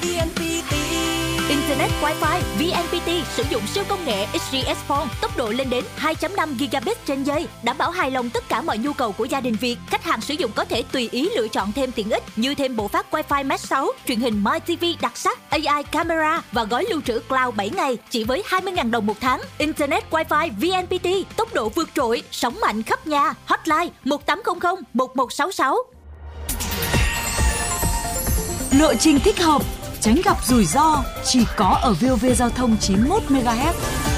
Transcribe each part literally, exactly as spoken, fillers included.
vê en pê tê. Internet Wi-Fi vê en pê tê sử dụng siêu công nghệ ích giê ét Phone, tốc độ lên đến hai phẩy năm gigabit trên giây, đảm bảo hài lòng tất cả mọi nhu cầu của gia đình Việt. Khách hàng sử dụng có thể tùy ý lựa chọn thêm tiện ích như thêm bộ phát Wi-Fi Mesh sáu, truyền hình My ti vi đặc sắc, a i camera và gói lưu trữ cloud bảy ngày chỉ với hai mươi nghìn đồng một tháng. Internet Wi-Fi vê en pê tê, tốc độ vượt trội, sóng mạnh khắp nhà. Hotline một tám không không một một sáu sáu. Lộ trình thích hợp, tránh gặp rủi ro chỉ có ở vê o vê Giao thông chín mươi mốt mê ga héc.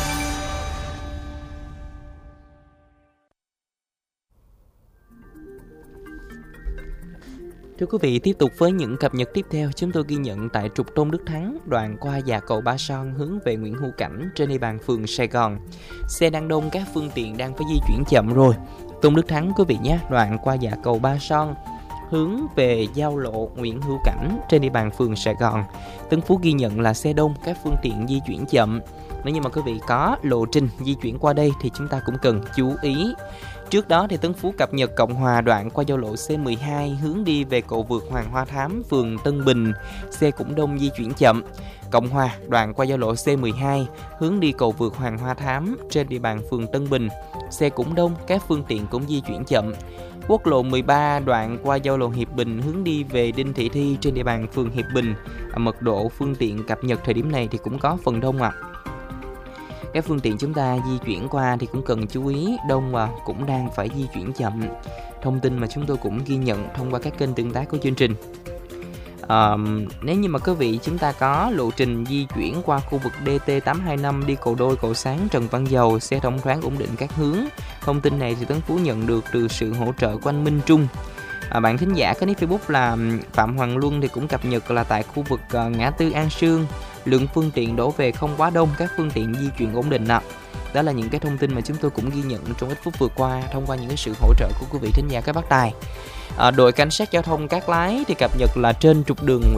Thưa quý vị, tiếp tục với những cập nhật tiếp theo, chúng tôi ghi nhận tại trục Tôn Đức Thắng, đoạn qua già cầu Ba Son hướng về Nguyễn Hữu Cảnh trên địa bàn phường Sài Gòn. Xe đang đông, các phương tiện đang phải di chuyển chậm rồi. Tôn Đức Thắng quý vị nhé, đoạn qua già cầu Ba Son hướng về giao lộ Nguyễn Hữu Cảnh trên địa bàn phường Sài Gòn. Tân Phú ghi nhận là xe đông, các phương tiện di chuyển chậm. Nếu như mà quý vị có lộ trình di chuyển qua đây thì chúng ta cũng cần chú ý. Trước đó thì Tân Phú cập nhật Cộng Hòa đoạn qua giao lộ xê mười hai hướng đi về cầu vượt Hoàng Hoa Thám, phường Tân Bình, xe cũng đông, di chuyển chậm. Cộng Hòa đoạn qua giao lộ xê mười hai hướng đi cầu vượt Hoàng Hoa Thám trên địa bàn phường Tân Bình, xe cũng đông, các phương tiện cũng di chuyển chậm. Quốc lộ mười ba đoạn qua giao lộ Hiệp Bình hướng đi về Đinh Thị Thi trên địa bàn phường Hiệp Bình, mật độ phương tiện cập nhật thời điểm này thì cũng có phần đông ạ. À. Các phương tiện chúng ta di chuyển qua thì cũng cần chú ý, đông và cũng đang phải di chuyển chậm. Thông tin mà chúng tôi cũng ghi nhận thông qua các kênh tương tác của chương trình. À, nếu như mà quý vị chúng ta có lộ trình di chuyển qua khu vực đê tê tám hai năm đi cầu Đôi, cầu Sáng, Trần Văn Dầu, xe thông thoáng ổn định các hướng. Thông tin này thì Tấn Phú nhận được từ sự hỗ trợ của anh Minh Trung. À, bạn thính giả có nick Facebook là Phạm Hoàng Luân thì cũng cập nhật là tại khu vực uh, ngã tư An Sương, lượng phương tiện đổ về không quá đông, các phương tiện di chuyển ổn định ạ. Đó là những cái thông tin mà chúng tôi cũng ghi nhận trong ít phút vừa qua thông qua những cái sự hỗ trợ của quý vị thính giả các bác tài. À, đội cảnh sát giao thông Cát Lái thì cập nhật là trên trục đường